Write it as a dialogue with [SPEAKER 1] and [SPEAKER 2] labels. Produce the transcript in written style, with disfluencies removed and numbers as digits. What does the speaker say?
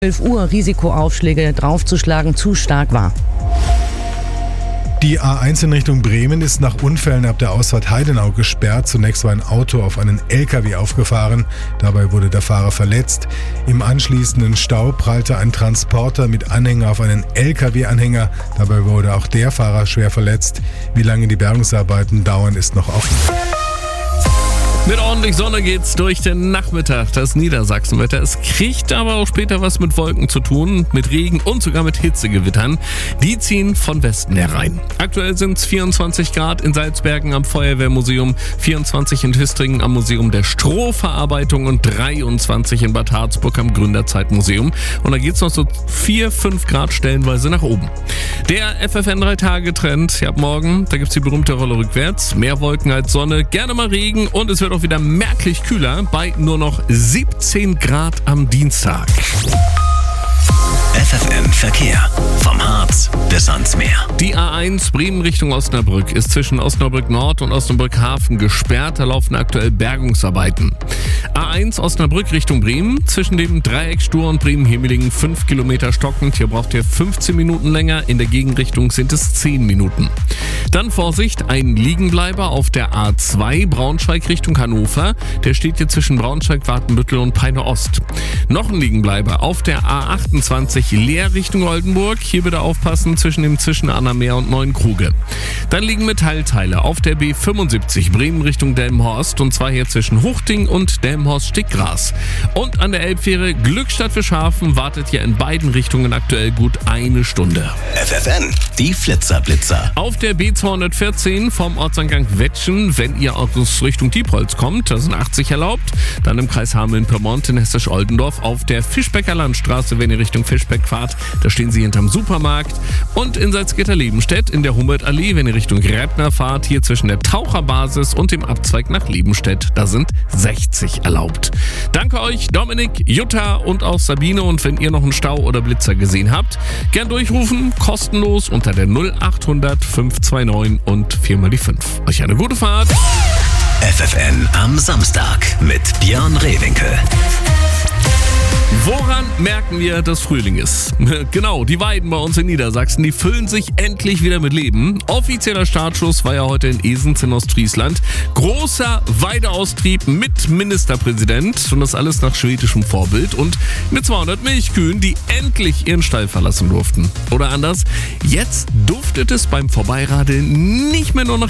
[SPEAKER 1] 12 Uhr Risikoaufschläge draufzuschlagen zu stark war.
[SPEAKER 2] Die A1 in Richtung Bremen ist nach Unfällen ab der Ausfahrt Heidenau gesperrt. Zunächst war ein Auto auf einen LKW aufgefahren. Dabei wurde der Fahrer verletzt. Im anschließenden Stau prallte ein Transporter mit Anhänger auf einen LKW-Anhänger. Dabei wurde auch der Fahrer schwer verletzt. Wie lange die Bergungsarbeiten dauern, ist noch offen.
[SPEAKER 3] Mit ordentlich Sonne geht's durch den Nachmittag, das Niedersachsenwetter. Es kriegt aber auch später was mit Wolken zu tun, mit Regen und sogar mit Hitzegewittern. Die ziehen von Westen herein. Aktuell sind es 24 Grad in Salzbergen am Feuerwehrmuseum, 24 in Hüstringen am Museum der Strohverarbeitung und 23 in Bad Harzburg am Gründerzeitmuseum. Und da geht's noch so 4-5 Grad stellenweise nach oben. Der FFN 3-Tage-Trend, ab morgen, da gibt's die berühmte Rolle rückwärts. Mehr Wolken als Sonne, gerne mal Regen und es wird auch wieder merklich kühler bei nur noch 17 Grad am Dienstag.
[SPEAKER 4] FFN Verkehr. Vom Harz bis ans Meer.
[SPEAKER 3] Die A1 Bremen Richtung Osnabrück ist zwischen Osnabrück Nord und Osnabrück Hafen gesperrt. Da laufen aktuell Bergungsarbeiten. A1 Osnabrück Richtung Bremen. Zwischen dem Dreieck Stur und Bremen-Hemelingen 5 Kilometer stockend. Hier braucht ihr 15 Minuten länger. In der Gegenrichtung sind es 10 Minuten. Dann Vorsicht, ein Liegenbleiber auf der A2 Braunschweig Richtung Hannover. Der steht hier zwischen Braunschweig, Watenbüttel und Peine Ost. Noch ein Liegenbleiber auf der A28 Leer Richtung Oldenburg. Hier bitte aufpassen zwischen dem Zwischenannermeer und Neuenkruge. Dann liegen Metallteile auf der B75 Bremen Richtung Delmenhorst und zwar hier zwischen Huchting und Delmenhorst-Stickgras. Und an der Elbfähre Glückstadt Fischhafen wartet hier in beiden Richtungen aktuell gut eine Stunde.
[SPEAKER 4] FFN, die Flitzer-Blitzer.
[SPEAKER 3] Auf der B214 vom Ortseingang Wettschen, wenn ihr aus Richtung Diepholz kommt, da sind 80 erlaubt. Dann im Kreis Hameln-Pyrmont in Hessisch-Oldendorf auf der Fischbecker Landstraße, wenn ihr Richtung Fischbeck fahrt, da stehen sie hinterm Supermarkt. Und in Salzgitter-Lebenstedt in der Humboldt-Allee, wenn ihr Richtung Räbner fahrt, hier zwischen der Taucherbasis und dem Abzweig nach Lebenstedt, da sind 60 erlaubt. Danke euch, Dominik, Jutta und auch Sabine. Und wenn ihr noch einen Stau oder Blitzer gesehen habt, gern durchrufen, kostenlos unter der 0800 529 und 4 die 5. Euch eine gute Fahrt.
[SPEAKER 4] FFN am Samstag mit Björn Rehwinkel.
[SPEAKER 3] Woran merken wir, dass Frühling ist? Genau, die Weiden bei uns in Niedersachsen, die füllen sich endlich wieder mit Leben. Offizieller Startschuss war ja heute in Esens in Ostfriesland. Großer Weideaustrieb mit Ministerpräsident und das alles nach schwedischem Vorbild und mit 200 Milchkühen, die endlich ihren Stall verlassen durften. Oder anders, jetzt duftet es beim Vorbeiradeln nicht mehr nur nach